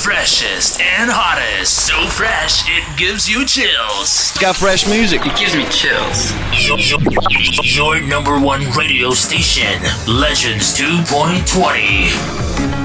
freshest and hottest. So fresh, it gives you chills. Got fresh music. It gives me chills. Your number one radio station, Legends 2.20.